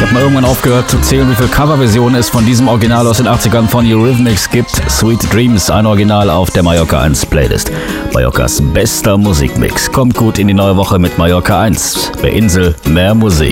habe mal irgendwann aufgehört zu zählen, wie viele Coverversionen es von diesem Original aus den 80ern von Eurythmics gibt. Sweet Dreams, ein Original auf der Mallorca 1 Playlist. Mallorcas bester Musikmix. Kommt gut in die neue Woche mit Mallorca 1. Bei Insel mehr Musik.